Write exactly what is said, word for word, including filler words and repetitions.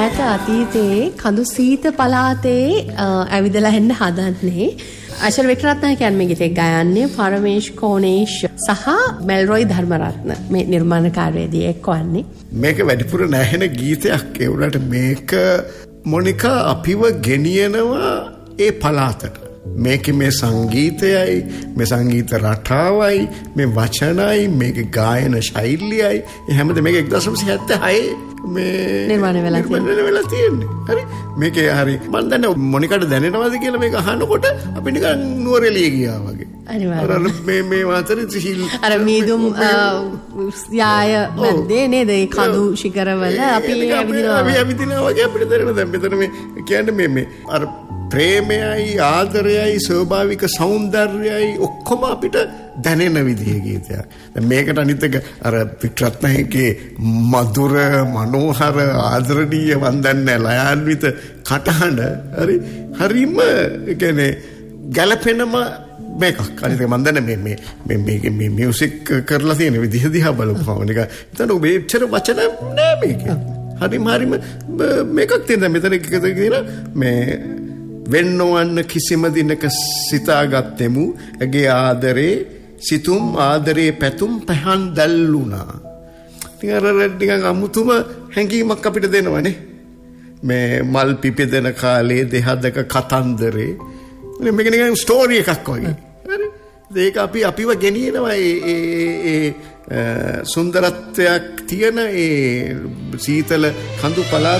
ඈත අතීතයේ කඳු සීත පළාතේ ඇවිදලා එන්න හදන්නේ. අශර වික්‍රත්න කියන්නේ මේ ගීතේ ගයන්නේ පරමේශ් කෝනේෂ් සහ මෙල්රොයි ධර්මරත්න මේ නිර්මාණකාරයේදී එක්වන්නේ. මේක වැඩිපුර නැහෙන ගීතයක් ඒ උනට මේක මොනිකා අපිව ගෙනියනවා ඒ පළාතට. මේක මේ සංගීතයයි මේ සංගීත රටාවයි මේ වචනයි මේක ගායන ශෛලියයි ඒ හැමද මේක එක්දහස් නවසිය හැත්තෑ හය මේ නිර්මාණය වෙලා නිර්මාණය වෙලා තියෙන්නේ. හරි මේකේ හරි මම දන්නේ මොනිකට දැනෙනවද කියලා මේක අහනකොට අපි නිකන් නුවරඑළිය ගියා වගේ. අනිවාර්යයෙන්. අර මේ මේ වාතරේ සිහිල් අර මීදුම් යාය මැද්දේ නේද ඒ කඳු ශිඛරවල අපි ඇවිදිනවා. අපි ඇවිදිනවා වගේ අපිට දැනෙන දැන් මෙතන මේ කියන්නේ මේ මේ අර ප්‍රේමයයි ආදරයයි ස්වභාවික සෞන්දර්යයි ඔක්කොම අපිට දැනෙන විදිහේ ගීතයක්. දැන් මේකට අනිත් එක අර වික්‍රත්නයේ මధుර මනෝහර ආදරණීය වන්දන්නේ ලයාන්විත කටහඬ හරි හරිම කියන්නේ ගැළපෙනම මේකක්. අනිත් එක මම දන්නේ මේ මේ මේ මේ මියුසික් කරලා තියෙන විදිහ දිහා බලපුවම නිකන් එතන ඔබේ ඉච්ඡර වචන නෑ මේකේ. හරිම හරිම මේකක් තියෙනවා මෙතන කියන මේ වෙන්නවන්න කිසිම දිනක සිතාගත්තෙමු ඇගේ ආදරේ සිතුම් ආදරේ පැතුම් පහන් දැල්ලුණා. ඉතින් අර නිකන් අමුතුම හැඟීමක් අපිට දෙනවනේ. මේ මල් පිපෙදෙන කාලේ දෙහදක කතන්දරේ. මේක නිකන් ස්ටෝරි එකක් වගේ. හරි. ඒක අපි අපිව ගෙනියනවා ඒ ඒ සුන්දරත්වයක් තියෙන ඒ සීතල කඳු පළාත